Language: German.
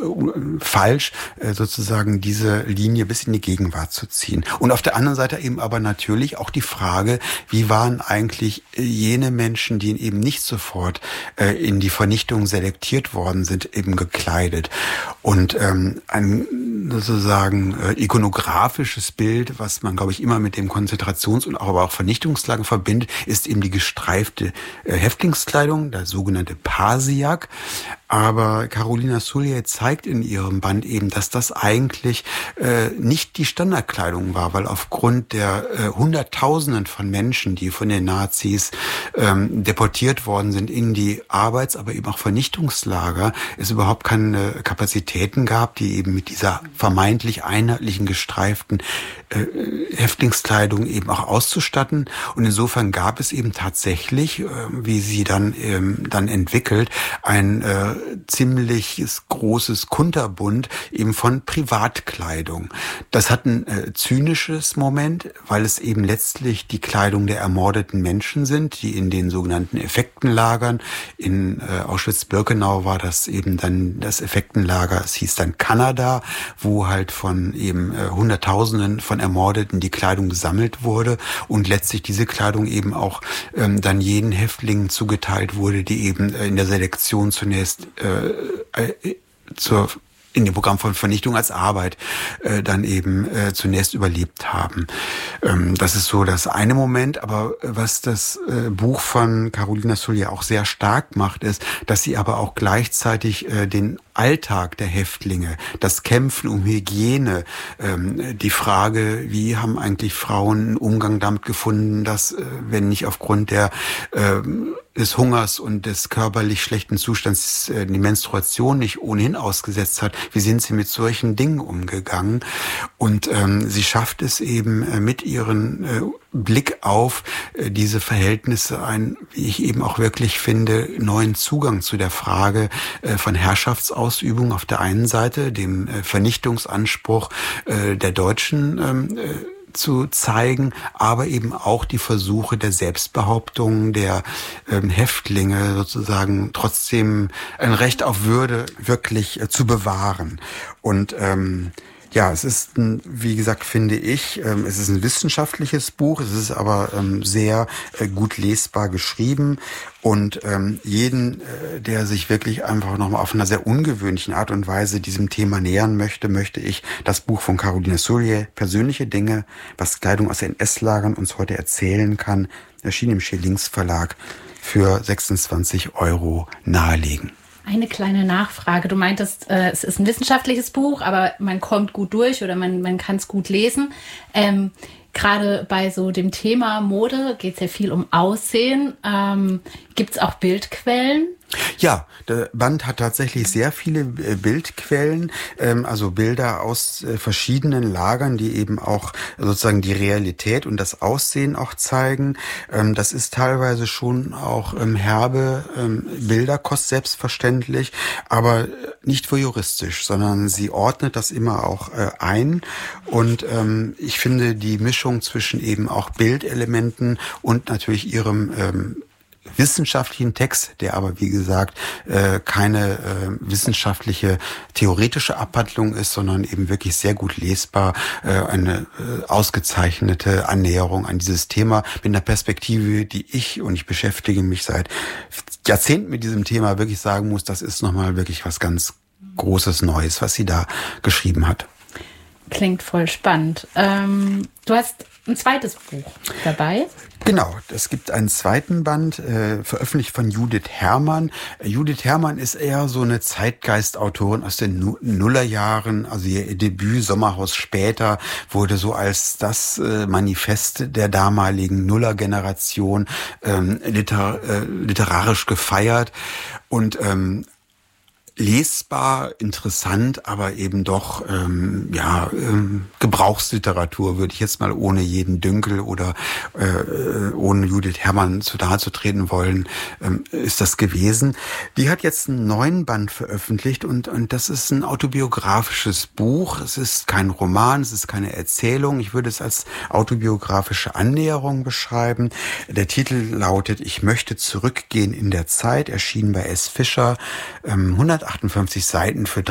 falsch, sozusagen diese Linie bis in die Gegenwart zu ziehen. Und auf der anderen Seite eben aber natürlich auch die Frage, wie waren eigentlich jene Menschen, die eben nicht sofort in die Vernichtung selektiert worden sind, eben gekleidet. Und ein sozusagen ikonografisches Bild, was man, glaube ich, immer mit dem Konzentrations- und aber auch Vernichtungslager verbindet, ist eben die gestreifte Häftlingskleidung, der sogenannte Pasiak. Aber Karolina Sulje zeigt in ihrem Band eben, dass das eigentlich nicht die Standardkleidung war, weil aufgrund der Hunderttausenden von Menschen, die von den Nazis deportiert worden sind in die Arbeits-, aber eben auch Vernichtungslager, es überhaupt keine Kapazitäten gab, die eben mit dieser vermeintlich einheitlichen gestreiften Häftlingskleidung eben auch auszustatten. Und insofern gab es eben tatsächlich, wie sie dann entwickelt, ein ziemlich großes Kunterbund eben von Privatkleidung. Das hat ein zynisches Moment, weil es eben letztlich die Kleidung der ermordeten Menschen sind, die in den sogenannten Effektenlagern, in Auschwitz-Birkenau war das eben dann das Effektenlager, es hieß dann Kanada, wo halt von eben Hunderttausenden von Ermordeten die Kleidung gesammelt wurde und letztlich diese Kleidung eben auch dann jenen Häftlingen zugeteilt wurde, die eben in der Selektion zunächst in dem Programm von Vernichtung als Arbeit dann eben zunächst überlebt haben. Das ist so das eine Moment, aber was das Buch von Karolina Sulje auch sehr stark macht, ist, dass sie aber auch gleichzeitig den Alltag der Häftlinge, das Kämpfen um Hygiene, die Frage, wie haben eigentlich Frauen einen Umgang damit gefunden, dass, wenn nicht aufgrund des Hungers und des körperlich schlechten Zustands die Menstruation nicht ohnehin ausgesetzt hat, wie sind sie mit solchen Dingen umgegangen? Und sie schafft es eben mit ihren Blick auf diese Verhältnisse wie ich eben auch wirklich finde, neuen Zugang zu der Frage von Herrschaftsausübung auf der einen Seite, dem Vernichtungsanspruch der Deutschen zu zeigen, aber eben auch die Versuche der Selbstbehauptung der Häftlinge sozusagen trotzdem ein Recht auf Würde wirklich zu bewahren. Und ja, es ist, wie gesagt, finde ich, es ist ein wissenschaftliches Buch, es ist aber sehr gut lesbar geschrieben und jeden, der sich wirklich einfach nochmal auf einer sehr ungewöhnlichen Art und Weise diesem Thema nähern möchte ich das Buch von Karolina Sulje, Persönliche Dinge, was Kleidung aus NS-Lagern uns heute erzählen kann, erschien im Schillings Verlag für 26 € nahelegen. Eine kleine Nachfrage. Du meintest, es ist ein wissenschaftliches Buch, aber man kommt gut durch oder man kann es gut lesen. Gerade bei so dem Thema Mode geht es ja viel um Aussehen. Gibt es auch Bildquellen? Ja, der Band hat tatsächlich sehr viele Bildquellen, also Bilder aus verschiedenen Lagern, die eben auch sozusagen die Realität und das Aussehen auch zeigen. Das ist teilweise schon auch herbe Bilderkost, selbstverständlich, aber nicht voyeuristisch, sondern sie ordnet das immer auch ein. Und ich finde die Mischung zwischen eben auch Bildelementen und natürlich ihrem wissenschaftlichen Text, der aber, wie gesagt, keine wissenschaftliche, theoretische Abhandlung ist, sondern eben wirklich sehr gut lesbar, eine ausgezeichnete Annäherung an dieses Thema mit einer Perspektive, die ich beschäftige mich seit Jahrzehnten mit diesem Thema, wirklich sagen muss, das ist nochmal wirklich was ganz Großes Neues, was sie da geschrieben hat. Klingt voll spannend. Du hast ein zweites Buch dabei. Genau, es gibt einen zweiten Band, veröffentlicht von Judith Herrmann. Judith Herrmann ist eher so eine Zeitgeistautorin aus den Nullerjahren. Also ihr Debüt Sommerhaus später wurde so als das Manifest der damaligen Nullergeneration literarisch gefeiert. Und lesbar, interessant, aber eben doch Gebrauchsliteratur, würde ich jetzt mal ohne jeden Dünkel oder ohne Judith Herrmann zu nahe zu treten wollen, ist das gewesen. Die hat jetzt einen neuen Band veröffentlicht und das ist ein autobiografisches Buch. Es ist kein Roman, es ist keine Erzählung. Ich würde es als autobiografische Annäherung beschreiben. Der Titel lautet Ich möchte zurückgehen in der Zeit, erschienen bei S. Fischer, 158 Seiten für